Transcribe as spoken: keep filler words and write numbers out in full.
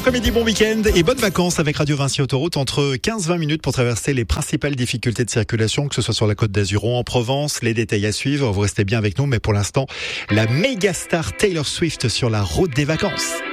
après-midi, bon week-end et bonnes vacances avec Radio Vinci Autoroute. Entre quinze à vingt minutes pour traverser les principales difficultés de circulation, que ce soit sur la Côte d'Azur ou en Provence. Les détails à suivre, vous restez bien avec nous, mais pour l'instant, la méga star Taylor Swift sur la route des vacances.